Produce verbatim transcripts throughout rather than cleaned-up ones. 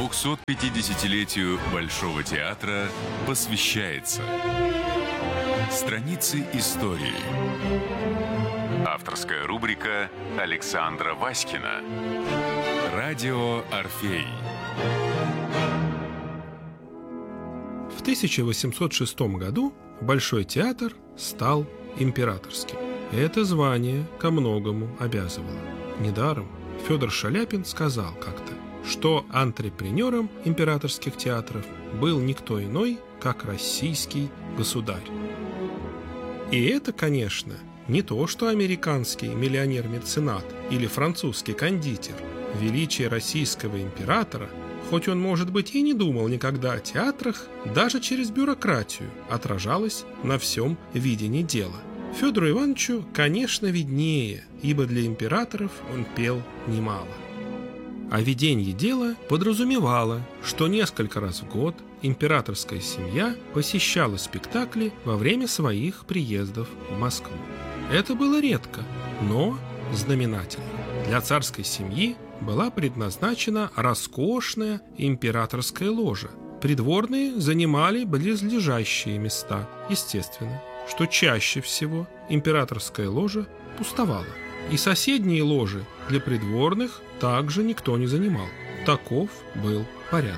двухсот пятидесятилетию Большого театра посвящается страницы истории. Авторская рубрика Александра Васькина. Радио «Орфей». В тысяча восемьсот шестом году Большой театр стал императорским. Это звание ко многому обязывало. Недаром Федор Шаляпин сказал как-то, что антрепренером императорских театров был никто иной, как российский государь. И это, конечно, не то, что американский миллионер-меценат или французский кондитер. Величие российского императора, хоть он, может быть, и не думал никогда о театрах, даже через бюрократию отражалось на всем видении дела. Федору Ивановичу, конечно, виднее, ибо для императоров он пел немало. А видение дела подразумевало, что несколько раз в год императорская семья посещала спектакли во время своих приездов в Москву. Это было редко, но знаменательно. Для царской семьи была предназначена роскошная императорская ложа. Придворные занимали близлежащие места. Естественно, что чаще всего императорская ложа пустовала. И соседние ложи для придворных также никто не занимал. Таков был порядок.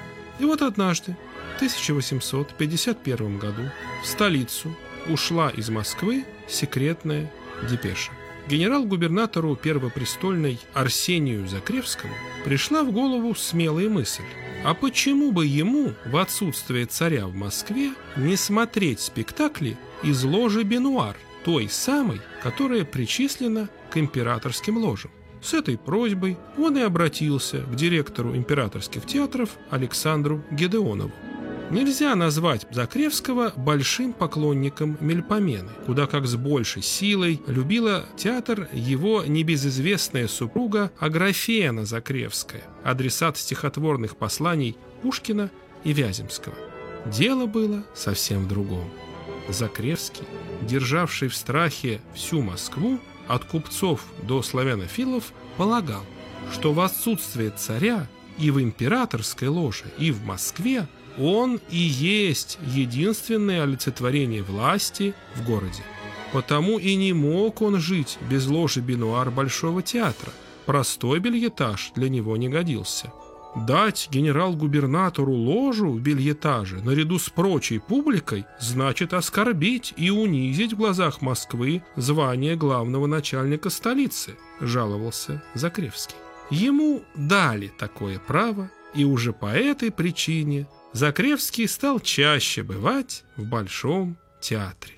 И вот однажды, в тысяча восемьсот пятьдесят первом году, в столицу ушла из Москвы секретная депеша. Генерал-губернатору Первопрестольной Арсению Закревскому пришла в голову смелая мысль: а почему бы ему в отсутствие царя в Москве не смотреть спектакли из ложи Бенуар, той самой, которая причислена к императорским ложам? С этой просьбой он и обратился к директору императорских театров Александру Гедеонову. Нельзя назвать Закревского большим поклонником Мельпомены, куда как с большей силой любила театр его небезызвестная супруга Аграфена Закревская, адресат стихотворных посланий Пушкина и Вяземского. Дело было совсем в другом. Закревский, державший в страхе всю Москву, от купцов до славянофилов, полагал, что в отсутствие царя и в императорской ложе, и в Москве он и есть единственное олицетворение власти в городе. Потому и не мог он жить без ложи Бенуар Большого театра. Простой бельетаж для него не годился. Дать генерал-губернатору ложу в бельетаже наряду с прочей публикой значит оскорбить и унизить в глазах Москвы звание главного начальника столицы, жаловался Закревский. Ему дали такое право, и уже по этой причине Закревский стал чаще бывать в Большом театре.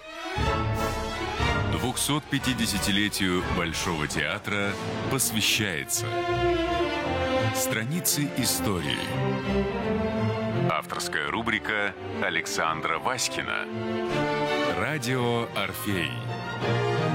двухсот пятидесятилетию Большого театра посвящается страницы истории. Авторская рубрика Александра Васькина. Радио «Орфей».